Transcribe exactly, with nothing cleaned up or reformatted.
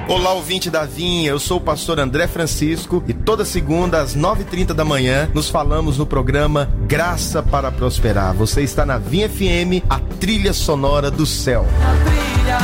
Olá, ouvinte da Vinha, eu sou o pastor André Francisco e toda segunda às nove e trinta da manhã nos falamos no programa Graça para Prosperar. Você está na Vinha F M, a trilha sonora do céu.